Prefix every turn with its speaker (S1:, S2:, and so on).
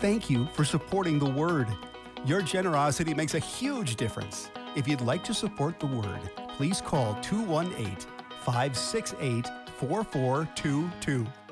S1: thank you for supporting the Word. Your generosity makes a huge difference. If you'd like to support the Word, please call 218 568 4422.